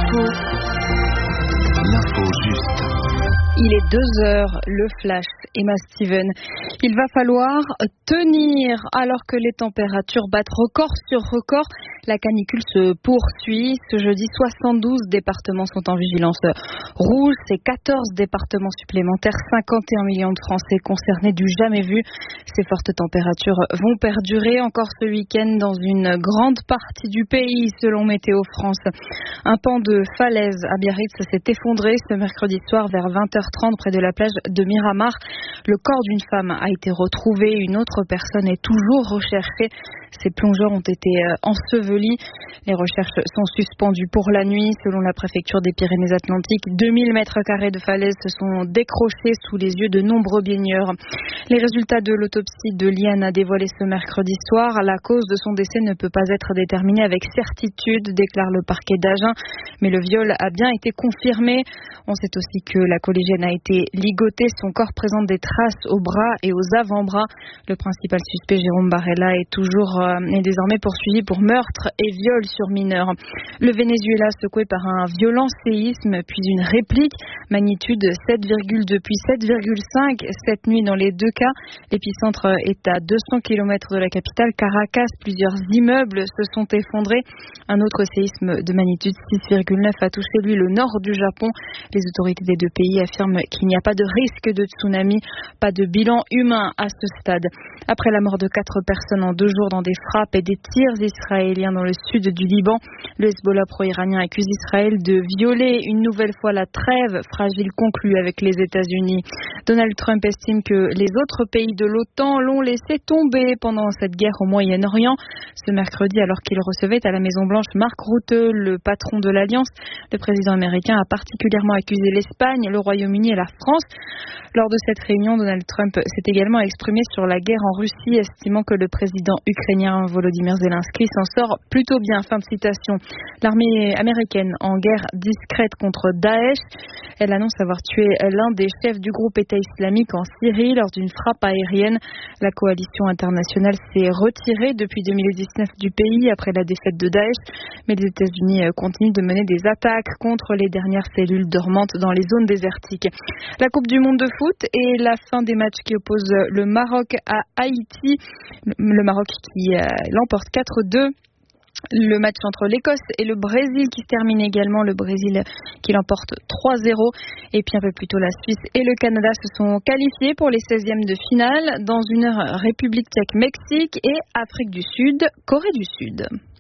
L'info juste. Il est 2h, le flash, Emma Steven. Il va falloir tenir alors que les températures battent record sur record. La canicule se poursuit. Ce jeudi, 72 départements sont en vigilance rouge. C'est 14 départements supplémentaires, 51 millions de Français concernés du jamais vu. Ces fortes températures vont perdurer encore ce week-end dans une grande partie du pays, selon Météo France. Un pan de falaise à Biarritz s'est effondré ce mercredi soir vers 20h30 près de la plage de Miramar. Le corps d'une femme a été retrouvé. Une autre personne est toujours recherchée. Ces plongeurs ont été ensevelis. Les recherches sont suspendues pour la nuit. Selon la préfecture des Pyrénées-Atlantiques, 2000 mètres carrés de falaise se sont décrochés sous les yeux de nombreux baigneurs. Les résultats de l'autopsie de Liane a dévoilé ce mercredi soir. La cause de son décès ne peut pas être déterminée avec certitude, déclare le parquet d'Agen. Mais le viol a bien été confirmé. On sait aussi que la collégienne a été ligotée. Son corps présente des traces aux bras et aux avant-bras. Le principal suspect, Jérôme Barella, est désormais poursuivi pour meurtre et viol sur mineur. Le Venezuela secoué par un violent séisme, puis une réplique. Magnitude 7,2 puis 7,5 cette nuit dans les deux cas. L'épicentre est à 200 km de la capitale Caracas. Plusieurs immeubles se sont effondrés. Un autre séisme de magnitude 6,9 a touché lui le nord du Japon. Les autorités des deux pays affirment qu'il n'y a pas de risque de tsunami, pas de bilan humain à ce stade. Après la mort de 4 personnes en 2 jours dans des frappes et des tirs israéliens dans le sud du Liban, le Hezbollah pro-iranien accuse Israël de violer une nouvelle fois la trêve fragile conclue avec les États-Unis. Donald Trump estime que les autres pays de l'OTAN l'ont laissé tomber pendant cette guerre au Moyen-Orient. Ce mercredi, alors qu'il recevait à la Maison-Blanche Mark Rutte, le patron de l'Alliance, le président américain a particulièrement accusé l'Espagne, le Royaume-Uni et la France. Lors de cette réunion, Donald Trump s'est également exprimé sur la guerre en Russie, estimant que le président ukrainien Volodymyr Zelensky s'en sort plutôt bien. Fin de citation. L'armée américaine en guerre discrète contre Daesh. Elle annonce avoir tué l'un des chefs du groupe État islamique en Syrie lors d'une frappe aérienne. La coalition internationale s'est retirée depuis 2019 du pays après la défaite de Daesh, mais les États-Unis continuent de mener des attaques contre les dernières cellules dormantes dans les zones désertiques. La Coupe du monde de foot et la fin des matchs qui opposent le Maroc à Haïti. Le Maroc qui l'emporte 4-2. Le match entre l'Écosse et le Brésil qui se termine également. Le Brésil qui l'emporte 3-0. Et puis un peu plus tôt, la Suisse et le Canada se sont qualifiés pour les 16e de finale. Dans une heure, République tchèque, Mexique et Afrique du Sud, Corée du Sud.